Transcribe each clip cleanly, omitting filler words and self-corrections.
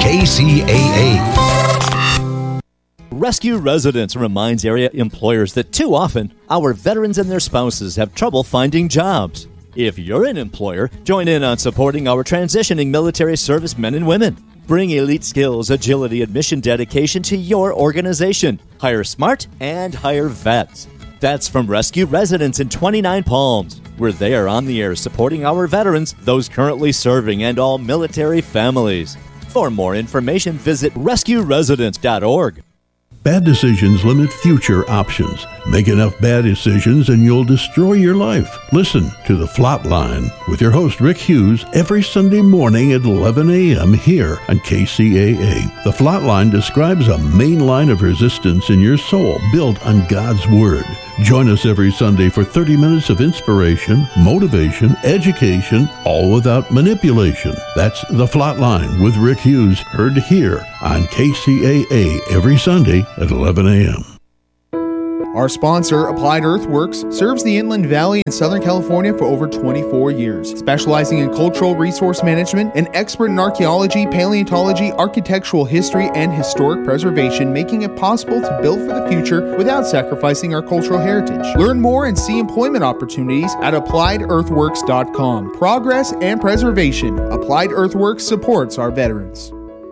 KCAA. Rescue Residence reminds area employers that too often, our veterans and their spouses have trouble finding jobs. If you're an employer, join in on supporting our transitioning military service men and women. Bring elite skills, agility, and mission dedication to your organization. Hire smart and hire vets. That's from Rescue Residence in 29 Palms. We're there on the air supporting our veterans, those currently serving, and all military families. For more information, visit rescueresidence.org. Bad decisions limit future options. Make enough bad decisions and you'll destroy your life. Listen to The Flatline with your host Rick Hughes every Sunday morning at 11 a.m. here on KCAA. The Flatline describes a main line of resistance in your soul built on God's Word. Join us every Sunday for 30 minutes of inspiration, motivation, education, all without manipulation. That's The Flatline with Rick Hughes, heard here on KCAA every Sunday at 11 a.m. Our sponsor, Applied Earthworks, serves the Inland Valley in Southern California for over 24 years, specializing in cultural resource management, and expert in archaeology, paleontology, architectural history, and historic preservation, making it possible to build for the future without sacrificing our cultural heritage. Learn more and see employment opportunities at AppliedEarthworks.com. Progress and preservation. Applied Earthworks supports our veterans.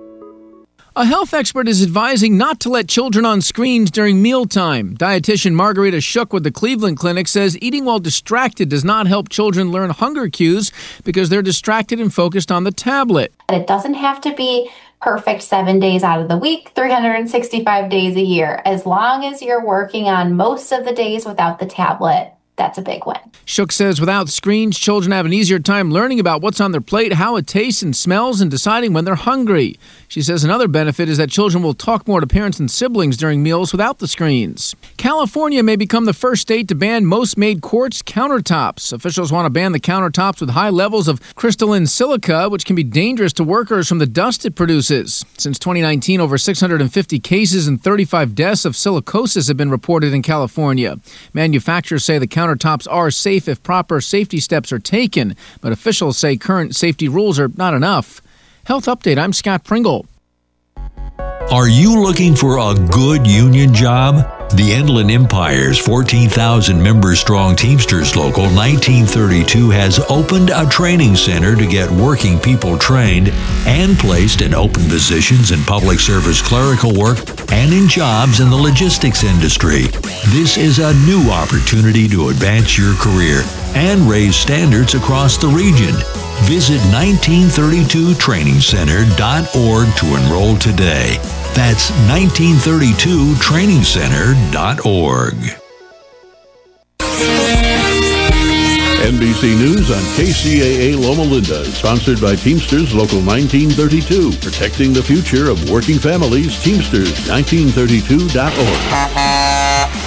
A health expert is advising not to let children on screens during mealtime. Dietitian Margarita Shook with the Cleveland Clinic says eating while distracted does not help children learn hunger cues because they're distracted and focused on the tablet. It doesn't have to be perfect 7 days out of the week, 365 days a year. As long as you're working on most of the days without the tablet, that's a big win. Shook says without screens, children have an easier time learning about what's on their plate, how it tastes and smells, and deciding when they're hungry. She says another benefit is that children will talk more to parents and siblings during meals without the screens. California may become the first state to ban most made quartz countertops. Officials want to ban the countertops with high levels of crystalline silica, which can be dangerous to workers from the dust it produces. Since 2019, over 650 cases and 35 deaths of silicosis have been reported in California. Manufacturers say the countertops are safe if proper safety steps are taken, but officials say current safety rules are not enough. Health Update, I'm Scott Pringle. Are you looking for a good union job? The Inland Empire's 14,000-member-strong Teamsters Local 1932 has opened a training center to get working people trained and placed in open positions in public service clerical work and in jobs in the logistics industry. This is a new opportunity to advance your career and raise standards across the region. Visit 1932trainingcenter.org to enroll today. That's 1932trainingcenter.org. NBC News on KCAA Loma Linda, sponsored by Teamsters Local 1932, protecting the future of working families. Teamsters1932.org.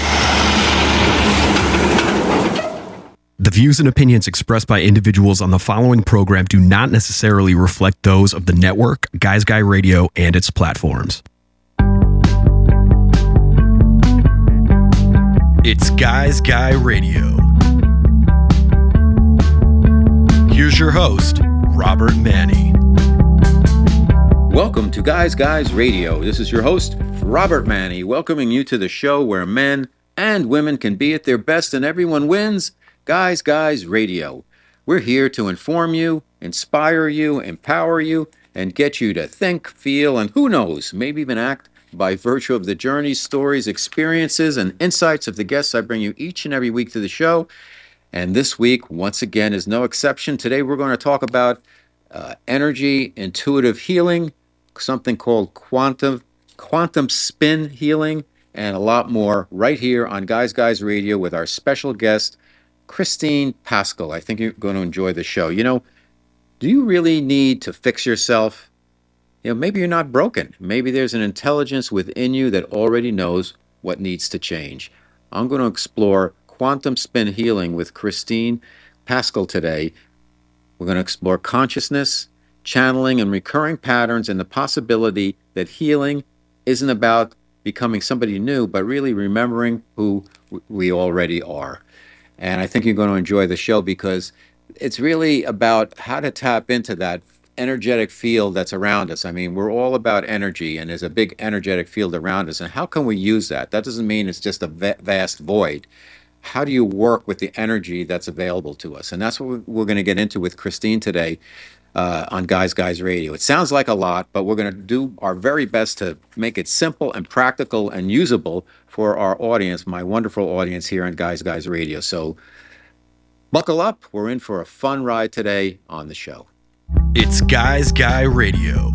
The views and opinions expressed by individuals on the following program do not necessarily reflect those of the network, Guys Guy Radio, and its platforms. It's Guys Guy Radio. Here's your host, Robert Manny. Welcome to Guys Guys Radio. This is your host, Robert Manny, welcoming you to the show where men and women can be at their best and everyone wins. Guys Guys Radio. We're here to inform you, inspire you, empower you, and get you to think, feel, and who knows, maybe even act by virtue of the journeys, stories, experiences, and insights of the guests I bring you each and every week to the show. And this week, once again, is no exception. Today we're going to talk about energy, intuitive healing, something called quantum spin healing, and a lot more right here on Guys Guys Radio with our special guest, Christine Pascal. I think you're going to enjoy the show. You know, do you really need to fix yourself? You know, maybe you're not broken. Maybe there's an intelligence within you that already knows what needs to change. I'm going to explore quantum spin healing with Christine Pascal today. We're going to explore consciousness, channeling, and recurring patterns, and the possibility that healing isn't about becoming somebody new, but really remembering who we already are. And I think you're going to enjoy the show because it's really about how to tap into that energetic field that's around us. I mean, we're all about energy, and there's a big energetic field around us. And how can we use that? That doesn't mean it's just a vast void. How do you work with the energy that's available to us? And that's what we're going to get into with Christine today on Guys Radio. It sounds like a lot, but we're going to do our very best to make it simple and practical and usable for our audience, my wonderful audience here on Guys Radio. So buckle up. We're in for a fun ride today on the show. It's Guys Radio.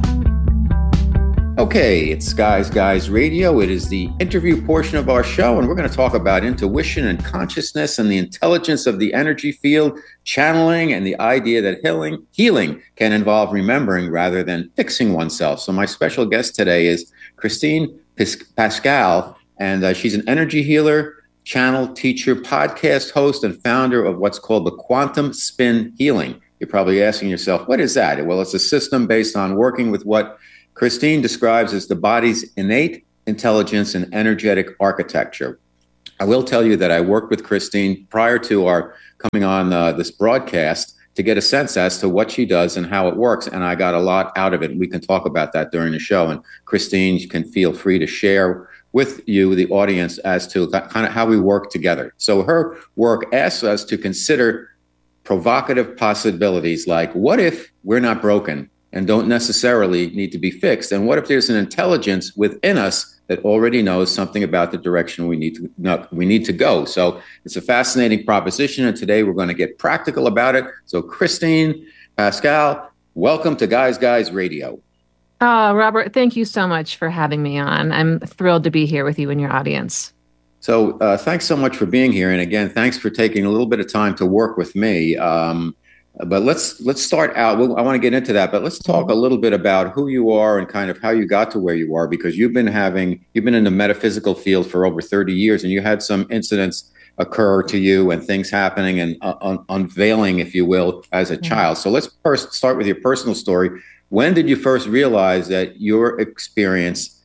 Okay, it's Guys Radio. It is the interview portion of our show, and we're going to talk about intuition and consciousness and the intelligence of the energy field, channeling, and the idea that healing can involve remembering rather than fixing oneself. So my special guest today is Christine Pascal, and she's an energy healer, channel teacher, podcast host, and founder of what's called the Quantum Spin Healing. You're probably asking yourself, what is that? Well, it's a system based on working with what Christine describes as the body's innate intelligence and energetic architecture. I will tell you that I worked with Christine prior to our coming on this broadcast to get a sense as to what she does and how it works, and I got a lot out of it. We can talk about that during the show, and Christine, you can feel free to share with you, the audience, as to kind of how we work together. So her work asks us to consider provocative possibilities like, what if we're not broken and don't necessarily need to be fixed? And what if there's an intelligence within us that already knows something about the direction we need to go? So it's a fascinating proposition, and today we're going to get practical about it. So Christine Pascal, welcome to Guys Radio. Oh, Robert, thank you so much for having me on. I'm thrilled to be here with you and your audience. So thanks so much for being here. And again, thanks for taking a little bit of time to work with me. But let's start out. I want to get into that, but let's talk a little bit about who you are and kind of how you got to where you are, because you've been in the metaphysical field for over 30 years, and you had some incidents occur to you and things happening and unveiling, if you will, as a child. So let's first start with your personal story. When did you first realize that you experienced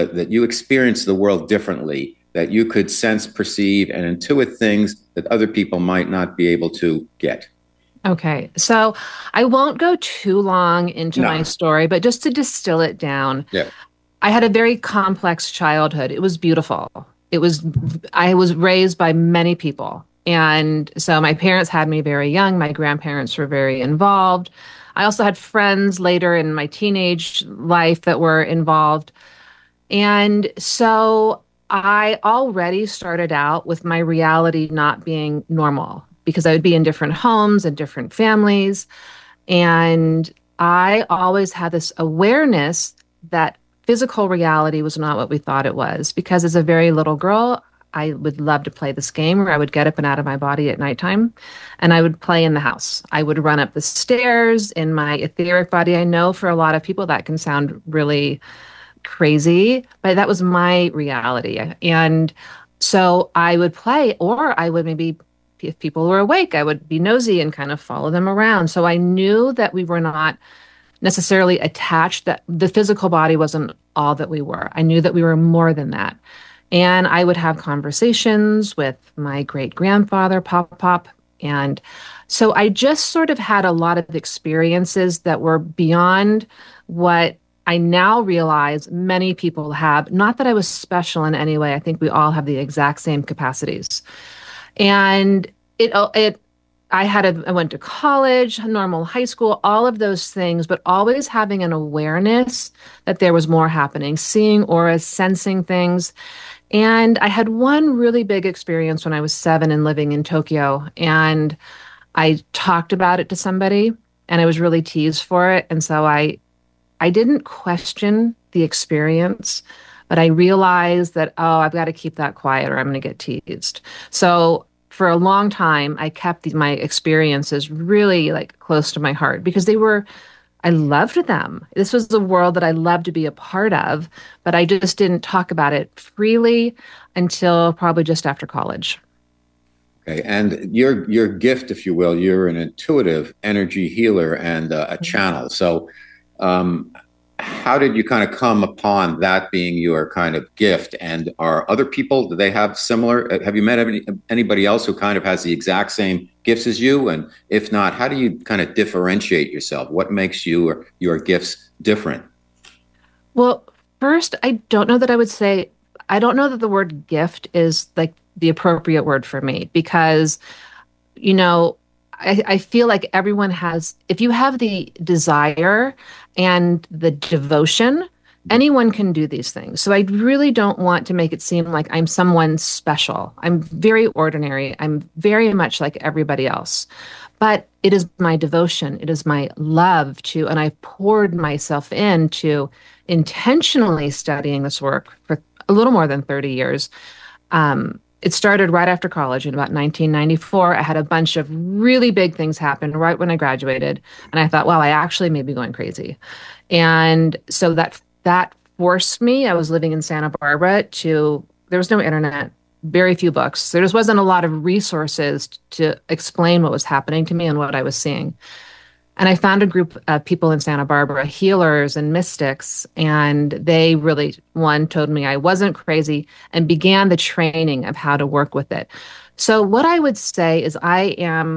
the world differently, that you could sense, perceive, and intuit things that other people might not be able to get? Okay, so I won't go too long into my story, but just to distill it down, I had a very complex childhood. It was beautiful. I was raised by many people. And so my parents had me very young. My grandparents were very involved. I also had friends later in my teenage life that were involved. And so I already started out with my reality not being normal, because I would be in different homes and different families. And I always had this awareness that physical reality was not what we thought it was, because as a very little girl, I would love to play this game where I would get up and out of my body at nighttime, and I would play in the house. I would run up the stairs in my etheric body. I know for a lot of people that can sound really crazy, but that was my reality. And so I would play, or I would maybe, if people were awake, I would be nosy and kind of follow them around. So I knew that we were not necessarily attached, that the physical body wasn't all that we were. I knew that we were more than that. And I would have conversations with my great-grandfather, Pop. And so I just sort of had a lot of experiences that were beyond what I now realize many people have. Not that I was special in any way. I think we all have the exact same capacities. And I went to college, normal high school, all of those things, but always having an awareness that there was more happening, seeing auras, sensing things. And I had one really big experience when I was 7 and living in Tokyo. And I talked about it to somebody, and I was really teased for it. And so I didn't question the experience, but I realized that, I've got to keep that quiet or I'm going to get teased. So for a long time, I kept my experiences really close to my heart, because I loved them. This was the world that I loved to be a part of, but I just didn't talk about it freely until probably just after college. Okay, and your gift, if you will, you're an intuitive energy healer and a channel. So how did you kind of come upon that being your kind of gift? And are other people, do they have similar, have you met anybody else who kind of has the exact same gifts as you? And if not, how do you kind of differentiate yourself? What makes you or your gifts different? Well, first, I don't know that the word gift is like the appropriate word for me, because, you know, I feel like everyone has, if you have the desire and the devotion, anyone can do these things. So I really don't want to make it seem like I'm someone special. I'm very ordinary. I'm very much like everybody else. But it is my devotion. It is my love to, and I've poured myself into intentionally studying this work for a little more than 30 years. It started right after college in about 1994. I had a bunch of really big things happen right when I graduated. And I thought, wow, I actually may be going crazy. And so that forced me, I was living in Santa Barbara, there was no internet, very few books. There just wasn't a lot of resources to explain what was happening to me and what I was seeing. And I found a group of people in Santa Barbara, healers and mystics, and they really, one, told me I wasn't crazy and began the training of how to work with it. So what I would say is I am